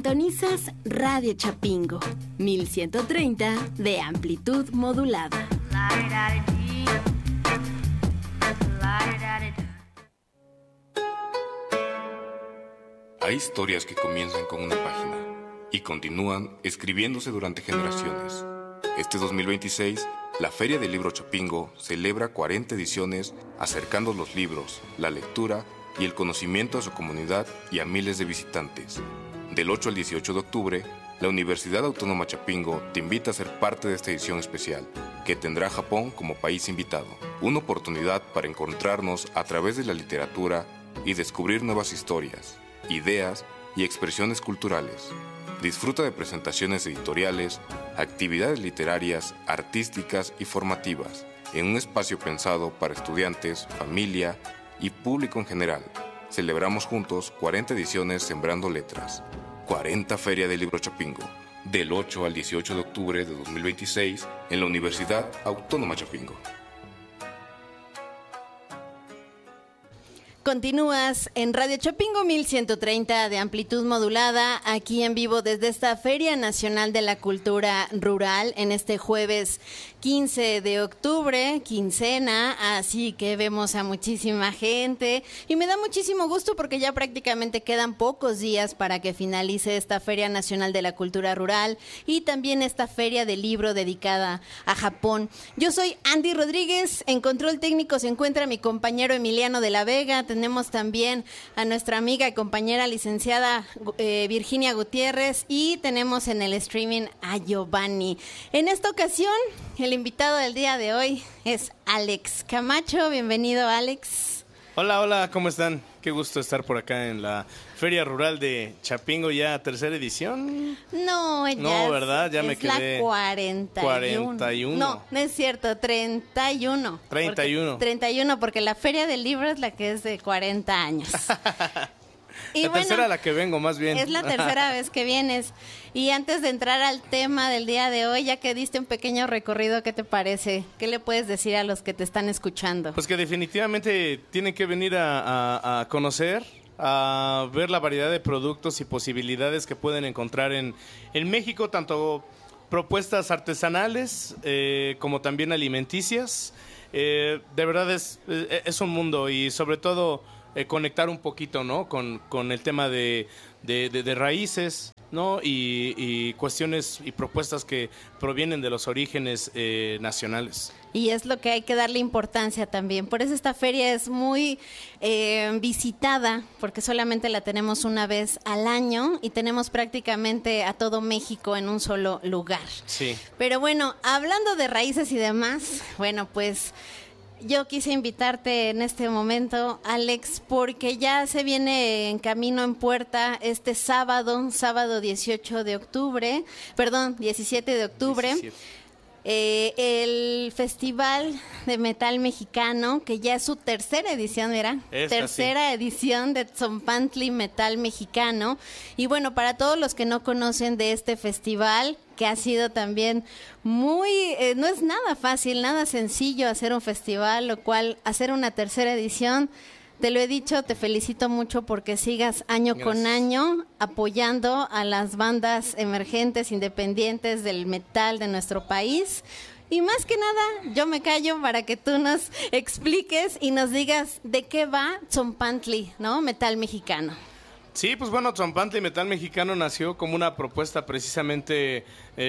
Sintonizas Radio Chapingo, 1130 de amplitud modulada. Hay historias que comienzan con una página y continúan escribiéndose durante generaciones. Este 2026, la Feria del Libro Chapingo celebra 40 ediciones acercando los libros, la lectura y el conocimiento a su comunidad y a miles de visitantes. Del 8 al 18 de octubre, la Universidad Autónoma Chapingo te invita a ser parte de esta edición especial, que tendrá a Japón como país invitado. Una oportunidad para encontrarnos a través de la literatura y descubrir nuevas historias, ideas y expresiones culturales. Disfruta de presentaciones editoriales, actividades literarias, artísticas y formativas, en un espacio pensado para estudiantes, familia y público en general. Celebramos juntos 40 ediciones Sembrando Letras. 40 Feria del Libro Chapingo, del 8 al 18 de octubre de 2026 en la Universidad Autónoma Chapingo. Continúas en Radio Chapingo 1130 de amplitud modulada, aquí en vivo desde esta Feria Nacional de la Cultura Rural en este jueves 15 de octubre, quincena, así que vemos a muchísima gente y me da muchísimo gusto porque ya prácticamente quedan pocos días para que finalice esta Feria Nacional de la Cultura Rural y también esta Feria del Libro dedicada a Japón. Yo soy Andy Rodríguez, en control técnico se encuentra mi compañero Emiliano de la Vega. Tenemos también a nuestra amiga y compañera licenciada Virginia Gutiérrez y tenemos en el streaming a Giovanni. En esta ocasión, el invitado del día de hoy es Alex Camacho. Bienvenido, Alex. Hola, ¿cómo están? Qué gusto estar por acá en la Feria Rural de Chapingo, ya tercera edición. No, ¿verdad? Ya me quedé. La 41. No es cierto, 31. 31, porque la Feria del Libro es la que es de 40 años. Y la tercera a la que vengo, más bien. Es la tercera vez que vienes. Y antes de entrar al tema del día de hoy, ya que diste un pequeño recorrido, ¿qué te parece? ¿Qué le puedes decir a los que te están escuchando? Pues que definitivamente tienen que venir a conocer, a ver la variedad de productos y posibilidades que pueden encontrar en México, tanto propuestas artesanales como también alimenticias. De verdad es un mundo y sobre todo conectar un poquito, ¿no? con el tema de raíces, ¿no? Y cuestiones y propuestas que provienen de los orígenes nacionales. Y es lo que hay que darle importancia también. Por eso esta feria es muy visitada, porque solamente la tenemos una vez al año y tenemos prácticamente a todo México en un solo lugar. Sí. Pero bueno, hablando de raíces y demás, bueno, pues yo quise invitarte en este momento, Alex, porque ya se viene en camino, en puerta, este sábado 17 de octubre. 17. El Festival de Metal Mexicano, que ya es su tercera edición, ¿verdad? Tercera edición de Tzompantli Metal Mexicano. Y bueno, para todos los que no conocen de este festival, que ha sido también muy, no es nada fácil, nada sencillo hacer un festival, lo cual hacer una tercera edición, te lo he dicho, te felicito mucho porque sigas año con año apoyando a las bandas emergentes, independientes del metal de nuestro país. Y más que nada, yo me callo para que tú nos expliques y nos digas de qué va Tzompantli, ¿no? Metal mexicano. Sí, pues bueno, Tzompantli Metal Mexicano nació como una propuesta precisamente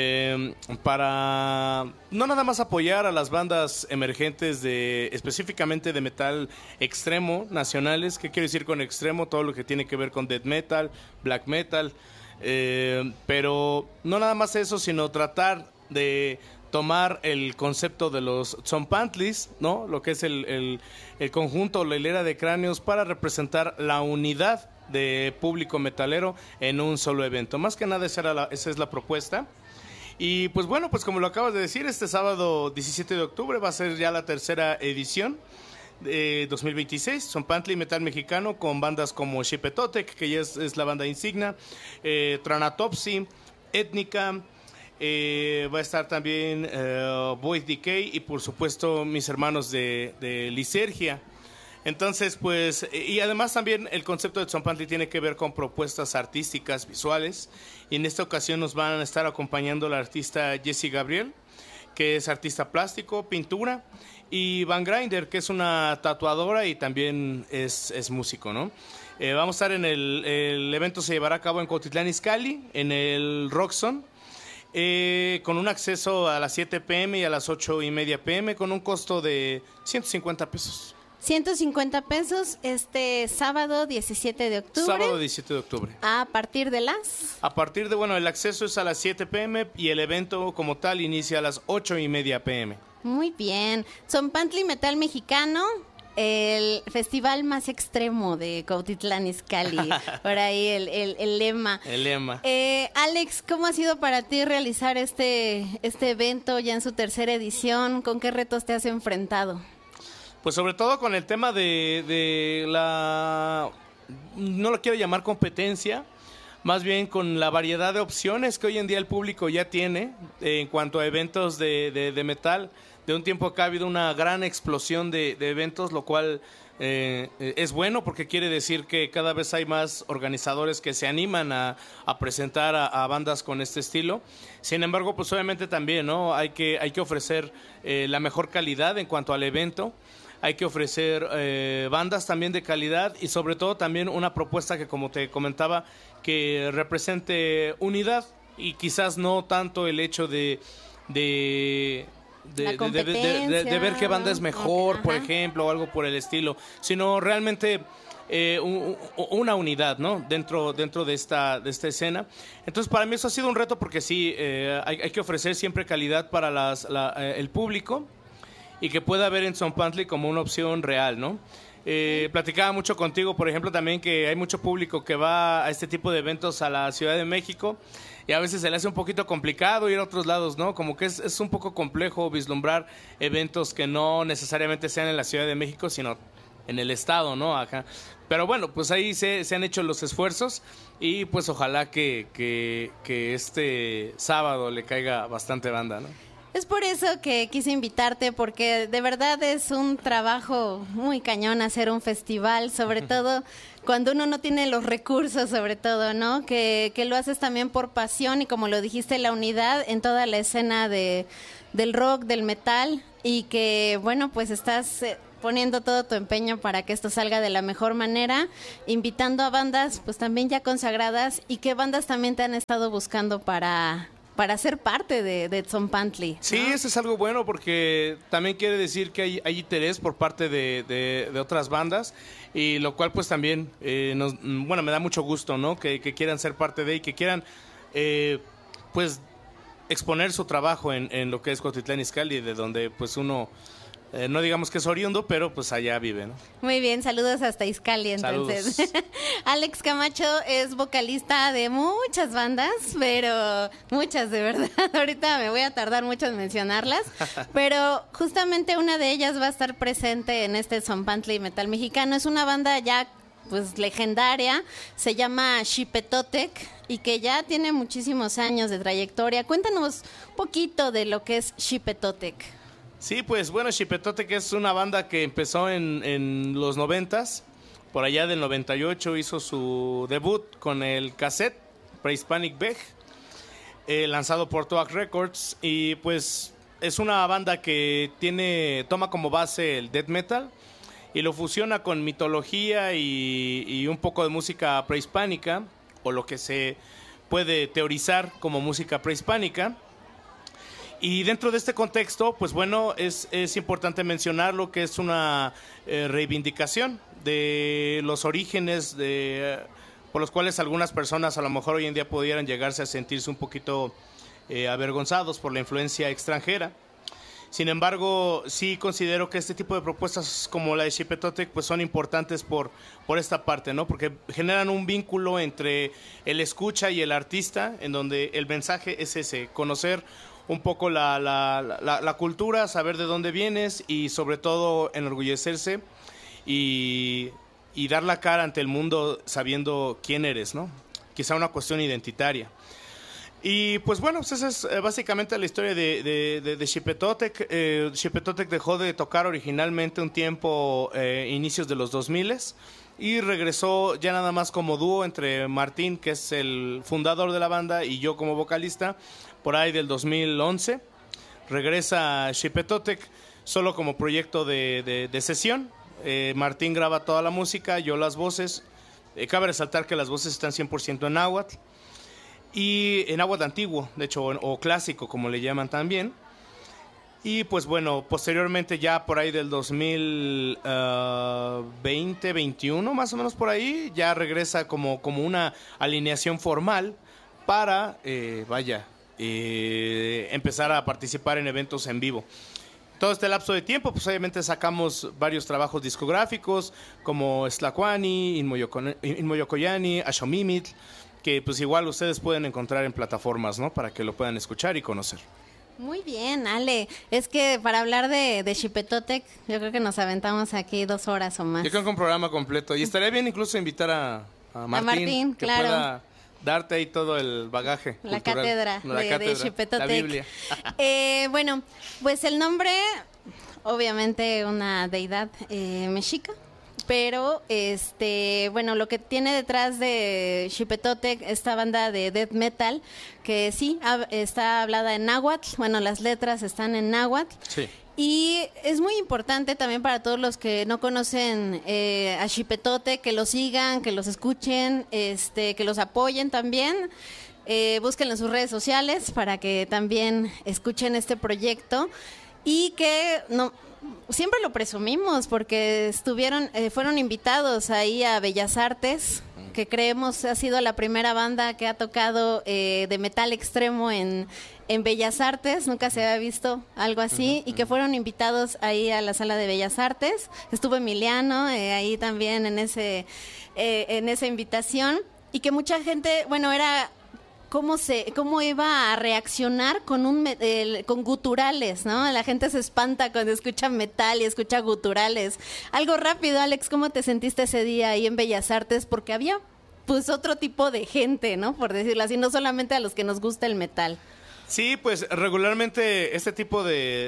para no nada más apoyar a las bandas emergentes específicamente de metal extremo nacionales. ¿Qué quiero decir con extremo? Todo lo que tiene que ver con death metal, black metal, pero no nada más eso, sino tratar de tomar el concepto de los Tzompantlis, ¿no? Lo que es el conjunto, la hilera de cráneos para representar la unidad de público metalero en un solo evento. Más que nada esa es la propuesta. Y pues bueno, pues como lo acabas de decir, este sábado 17 de octubre va a ser ya la tercera edición de 2026, Tzompantli Metal Mexicano, con bandas como Xipetotec, que ya es la banda insignia, Tranatopsy, Étnica, va a estar también Void Decay y por supuesto mis hermanos de Lisergia. Entonces, pues, y además también el concepto de Tzompantli tiene que ver con propuestas artísticas, visuales, y en esta ocasión nos van a estar acompañando la artista Jessie Gabriel, que es artista plástico, pintura, y Van Grinder, que es una tatuadora y también es músico, ¿no? Vamos a estar el evento se llevará a cabo en Cuautitlán Izcalli, en el Roxxon, con un acceso a las 7 p.m. y a las 8:30 p.m. con un costo de 150 pesos. 150 pesos este sábado 17 de octubre. Sábado 17 de octubre. A partir de las... A partir de, bueno, el acceso es a las 7 p.m. y el evento como tal inicia a las 8:30 p.m. Muy bien. Tzompantli Metal Mexicano, el festival más extremo de Cuautitlán Izcalli. Por ahí el lema. El lema. Alex, ¿cómo ha sido para ti realizar este evento ya en su tercera edición? ¿Con qué retos te has enfrentado? Pues sobre todo con el tema de la, no lo quiero llamar competencia, más bien con la variedad de opciones que hoy en día el público ya tiene en cuanto a eventos de metal. De un tiempo acá ha habido una gran explosión de eventos, lo cual es bueno porque quiere decir que cada vez hay más organizadores que se animan a presentar a bandas con este estilo. Sin embargo, pues obviamente también, ¿no? Hay que ofrecer la mejor calidad en cuanto al evento. Hay que ofrecer bandas también de calidad y sobre todo también una propuesta que, como te comentaba, que represente unidad y quizás no tanto el hecho de ver qué banda es mejor, por ejemplo, o algo por el estilo, sino realmente una unidad, ¿no? dentro de esta escena. Entonces, para mí eso ha sido un reto porque sí, hay que ofrecer siempre calidad para el público y que pueda ver en Tzompantli como una opción real, ¿no? Platicaba mucho contigo, por ejemplo, también que hay mucho público que va a este tipo de eventos a la Ciudad de México y a veces se le hace un poquito complicado ir a otros lados, ¿no? Como que es un poco complejo vislumbrar eventos que no necesariamente sean en la Ciudad de México, sino en el estado, ¿no? Acá. Pero bueno, pues ahí se han hecho los esfuerzos y pues ojalá que este sábado le caiga bastante banda, ¿no? Es por eso que quise invitarte, porque de verdad es un trabajo muy cañón hacer un festival, sobre todo cuando uno no tiene los recursos, sobre todo, ¿no? Que lo haces también por pasión y, como lo dijiste, la unidad en toda la escena del rock, del metal, y que, bueno, pues estás poniendo todo tu empeño para que esto salga de la mejor manera, invitando a bandas pues también ya consagradas, y que bandas también te han estado buscando para ser parte de Tzompantli, ¿no? Sí, eso es algo bueno porque también quiere decir que hay interés por parte de otras bandas, y lo cual pues también me da mucho gusto, ¿no? Que quieran ser parte de y que quieran pues exponer su trabajo en lo que es Cuautitlán Izcalli, de donde pues uno no digamos que es oriundo, pero pues allá vive, ¿no? Muy bien, saludos hasta Izcalli, entonces. Saludos. Alex Camacho es vocalista de muchas bandas, pero muchas, de verdad. Ahorita me voy a tardar mucho en mencionarlas, pero justamente una de ellas va a estar presente en este Tzompantli Metal Mexicano. Es una banda ya pues legendaria, se llama Xipetotec y que ya tiene muchísimos años de trayectoria. Cuéntanos un poquito de lo que es Xipetotec. Sí, pues bueno, Xipetotec es una banda que empezó en los 90s, por allá del 98 hizo su debut con el cassette Prehispanic Beg, lanzado por Toak Records, y pues es una banda que toma como base el death metal y lo fusiona con mitología y un poco de música prehispánica, o lo que se puede teorizar como música prehispánica. Y dentro de este contexto, pues bueno, es importante mencionar lo que es una reivindicación de los orígenes por los cuales algunas personas a lo mejor hoy en día pudieran llegarse a sentirse un poquito avergonzados por la influencia extranjera. Sin embargo, sí considero que este tipo de propuestas como la de Xipetotec pues son importantes por esta parte, ¿no? Porque generan un vínculo entre el escucha y el artista, en donde el mensaje es ese, conocer un poco la cultura, saber de dónde vienes y sobre todo enorgullecerse y dar la cara ante el mundo sabiendo quién eres, ¿no? Quizá una cuestión identitaria. Y pues bueno, pues esa es básicamente la historia de Xipetotec. Xipetotec dejó de tocar originalmente un tiempo, inicios de los 2000s, y regresó ya nada más como dúo entre Martín, que es el fundador de la banda, y yo como vocalista, por ahí del 2011. Regresa Xipetotec solo como proyecto de sesión. Martín graba toda la música, yo las voces. Cabe resaltar que las voces están 100% en náhuatl, y en náhuatl antiguo, de hecho, o clásico, como le llaman también. Y pues bueno, posteriormente ya por ahí del 2020, 21, más o menos por ahí, ya regresa como una alineación formal para, empezar a participar en eventos en vivo. Todo este lapso de tiempo, pues obviamente sacamos varios trabajos discográficos, como Slakwani, Inmoyokoyani, Ashomimit, que pues igual ustedes pueden encontrar en plataformas, ¿no? Para que lo puedan escuchar y conocer. Muy bien, Ale. Es que para hablar de Xipetotec, yo creo que nos aventamos aquí 2 horas o más. Yo creo que un programa completo. Y estaría bien incluso invitar a Martín, que claro, pueda darte ahí todo el bagaje la cultural. cátedra de Xipetotec. La Biblia. Bueno, pues el nombre, obviamente una deidad mexica. Pero, bueno, lo que tiene detrás de Xipetotec, esta banda de death metal, que sí, está hablada en náhuatl, bueno, las letras están en náhuatl. Sí. Y es muy importante también para todos los que no conocen a Xipetotec, que los sigan, que los escuchen, que los apoyen también. Búsquenlo en sus redes sociales para que también escuchen este proyecto, y que siempre lo presumimos porque fueron invitados ahí a Bellas Artes, que creemos ha sido la primera banda que ha tocado de metal extremo en Bellas Artes. Nunca se había visto algo así, y que fueron invitados ahí a la sala de Bellas Artes. Estuvo Emiliano ahí también en esa invitación, y que mucha gente, bueno, era cómo iba a reaccionar con guturales, ¿no? La gente se espanta cuando escucha metal y escucha guturales. Algo rápido, Alex, ¿cómo te sentiste ese día ahí en Bellas Artes? Porque había pues otro tipo de gente, ¿no? Por decirlo así, no solamente a los que nos gusta el metal. Sí, pues regularmente este tipo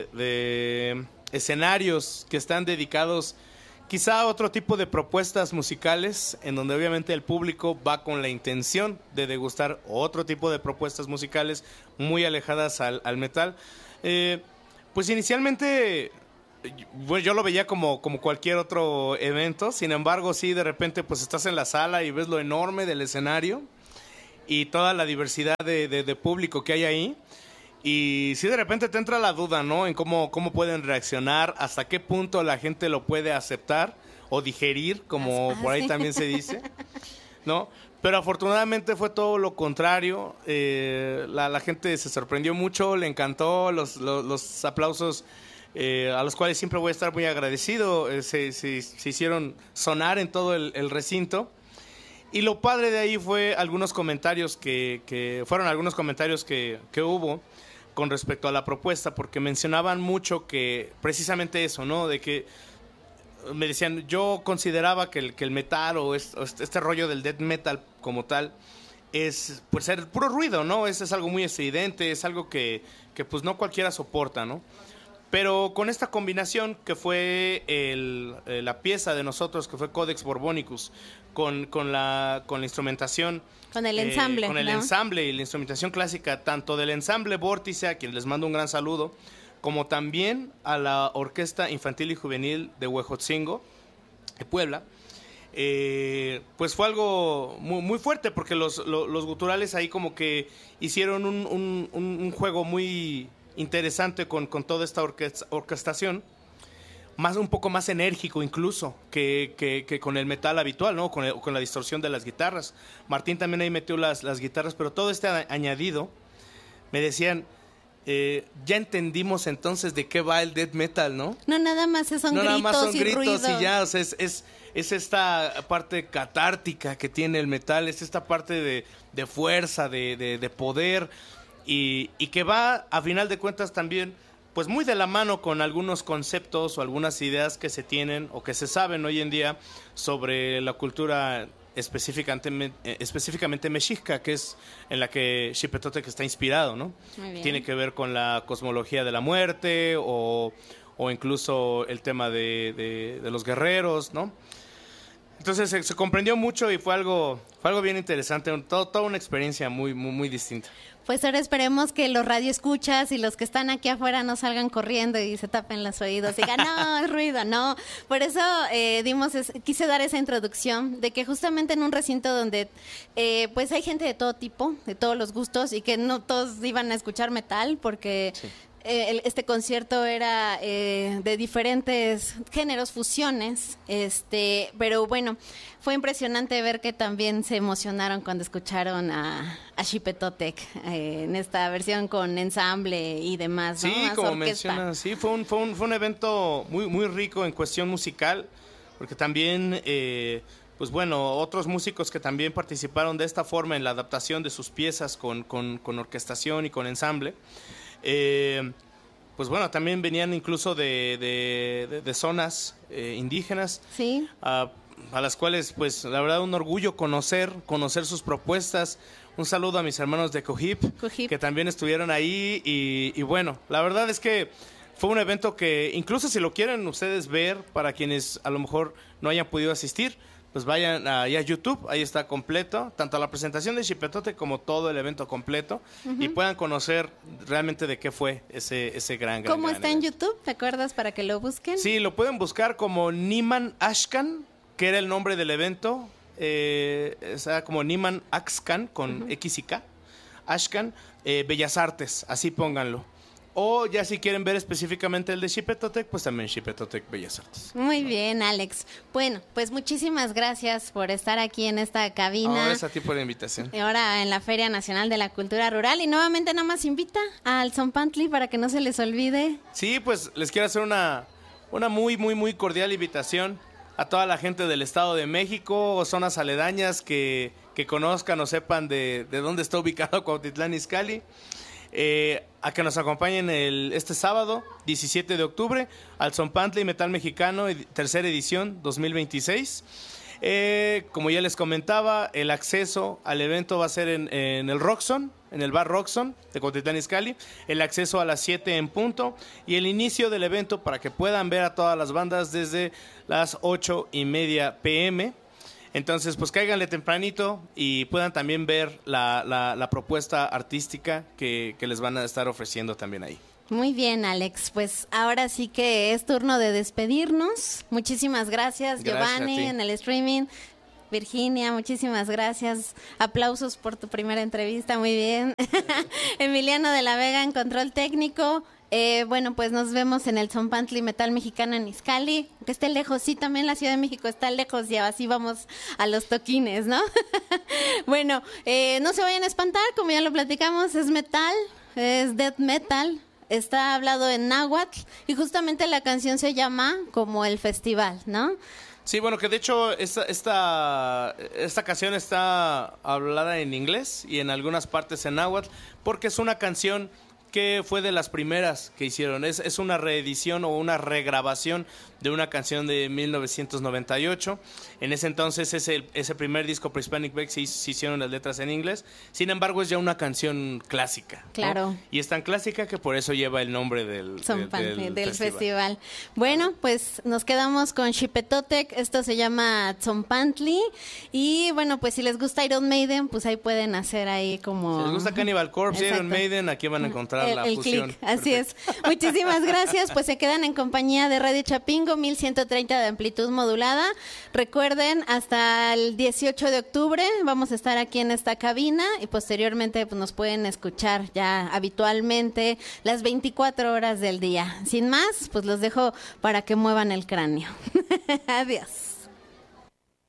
de escenarios que están dedicados quizá a otro tipo de propuestas musicales, en donde obviamente el público va con la intención de degustar otro tipo de propuestas musicales muy alejadas al metal. Pues inicialmente yo lo veía como cualquier otro evento. Sin embargo, sí, de repente pues estás en la sala y ves lo enorme del escenario y toda la diversidad de público que hay ahí. Y sí, de repente te entra la duda, ¿no? En cómo pueden reaccionar, hasta qué punto la gente lo puede aceptar o digerir, como por ahí también se dice, ¿no? Pero afortunadamente fue todo lo contrario. La gente se sorprendió mucho, le encantó los aplausos, a los cuales siempre voy a estar muy agradecido. Se hicieron sonar en todo el recinto. Y lo padre de ahí fue algunos comentarios que hubo con respecto a la propuesta, porque mencionaban mucho que precisamente eso, ¿no? De que me decían, yo consideraba que el metal o este rollo del death metal como tal es pues ser puro ruido, ¿no? Es algo muy estridente, es algo que pues no cualquiera soporta, ¿no? Pero con esta combinación que fue la pieza de nosotros, que fue Codex Borbonicus, con la instrumentación, con el ensamble, con el ensamble y la instrumentación clásica, tanto del ensamble Vórtice, a quien les mando un gran saludo, como también a la Orquesta Infantil y Juvenil de Huejotzingo, de Puebla, pues fue algo muy, muy fuerte, porque los guturales ahí como que hicieron un juego muy interesante con toda esta orquestación, un poco más enérgico incluso que con el metal habitual, ¿no? Con la distorsión de las guitarras. Martín también ahí metió las guitarras, pero todo este añadido, me decían, ya entendimos entonces de qué va el death metal, ¿no? No, nada más son gritos y ruido. Y ya, o sea, es esta parte catártica que tiene el metal, es esta parte de fuerza, de poder, y que va, a final de cuentas, también pues muy de la mano con algunos conceptos o algunas ideas que se tienen o que se saben hoy en día sobre la cultura específicamente mexica, que es en la que Xipetotec está inspirado, ¿no? Tiene que ver con la cosmología de la muerte o incluso el tema de los guerreros, ¿no? Entonces se comprendió mucho y fue algo bien interesante, toda una experiencia muy, muy, muy distinta. Pues ahora esperemos que los radioescuchas y los que están aquí afuera no salgan corriendo y se tapen los oídos y digan, no, es ruido, no. Por eso quise dar esa introducción de que justamente en un recinto donde pues hay gente de todo tipo, de todos los gustos y que no todos iban a escuchar metal porque... Sí. Este concierto era de diferentes géneros, fusiones, pero bueno, fue impresionante ver que también se emocionaron cuando escucharon a Xipetotec en esta versión con ensamble y demás, ¿no? Sí, Más como orquesta. mencionas, sí, fue un evento muy, muy rico en cuestión musical, porque también... pues bueno, otros músicos que también participaron de esta forma en la adaptación de sus piezas con orquestación y con ensamble. Pues bueno, también venían incluso de zonas indígenas, sí, a las cuales pues la verdad un orgullo conocer sus propuestas. Un saludo a mis hermanos de Cojip, que también estuvieron ahí y bueno, la verdad es que fue un evento que incluso si lo quieren ustedes ver, para quienes a lo mejor no hayan podido asistir, pues vayan ahí a YouTube, ahí está completo, tanto la presentación de Xipetotec como todo el evento completo, y puedan conocer realmente de qué fue ese gran ¿Cómo gran está evento. en YouTube? ¿Te acuerdas para que lo busquen? Sí, lo pueden buscar como Niman Axcan, que era el nombre del evento, está como Niman Axcan con X y K, Axcan, Bellas Artes, así pónganlo. O ya si quieren ver específicamente el de Xipetotec, pues también Xipetotec Bellas Artes. Muy bien, Alex. Bueno, pues muchísimas gracias por estar aquí en esta cabina. Gracias a ti por la invitación. Ahora en la Feria Nacional de la Cultura Rural. Y nuevamente nada más invita al Tzompantli para que no se les olvide. Sí, pues les quiero hacer una muy, muy, muy cordial invitación a toda la gente del Estado de México o zonas aledañas que conozcan o sepan de dónde está ubicado Cuautitlán Izcalli. A que nos acompañen este sábado 17 de octubre al Tzompantli Metal Mexicano, tercera edición 2026. Como ya les comentaba, el acceso al evento va a ser en el Roxxon, en el bar Roxxon de Cuautitlán Izcalli, el acceso a las 7 en punto y el inicio del evento para que puedan ver a todas las bandas desde las 8:30 p.m. Entonces, pues cáiganle tempranito y puedan también ver la propuesta artística que les van a estar ofreciendo también ahí. Muy bien, Alex. Pues ahora sí que es turno de despedirnos. Muchísimas gracias Giovanni, en el streaming. Virginia, muchísimas gracias. Aplausos por tu primera entrevista, muy bien. Emiliano de la Vega en control técnico. Bueno, pues nos vemos en el Tzompantli Metal Mexicano en Izcalli, que esté lejos, sí, también la Ciudad de México está lejos y así vamos a los toquines, ¿no? Bueno, no se vayan a espantar, como ya lo platicamos, es metal, es death metal, está hablado en náhuatl y justamente la canción se llama como el festival, ¿no? Sí, bueno, que de hecho esta canción está hablada en inglés y en algunas partes en náhuatl, porque es una canción que fue de las primeras que hicieron. Es una reedición o una regrabación de una canción de 1998. En ese entonces ese primer disco Pre-Hispanic Beck se hicieron las letras en inglés. Sin embargo, es ya una canción clásica, ¿no? Claro. Y es tan clásica que por eso lleva el nombre del festival. Bueno, pues nos quedamos con Xipetotec. Esto se llama Tzompantli. Y bueno, pues si les gusta Iron Maiden, pues ahí pueden hacer ahí como... Si les gusta Cannibal Corpse y Iron Maiden, aquí van a encontrar la fusión. Click. Así es. Muchísimas gracias. Pues se quedan en compañía de Radio Chapingo 1130 de amplitud modulada. Recuerden, hasta el 18 de octubre vamos a estar aquí en esta cabina y posteriormente pues, nos pueden escuchar ya habitualmente las 24 horas del día. Sin más, pues los dejo para que muevan el cráneo. Adiós.